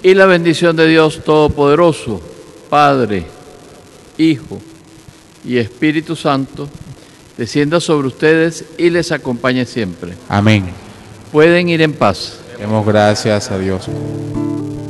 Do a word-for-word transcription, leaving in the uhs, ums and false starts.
Y la bendición de Dios Todopoderoso, Padre, Hijo y Espíritu Santo, descienda sobre ustedes y les acompañe siempre. Amén. Pueden ir en paz. Demos gracias a Dios.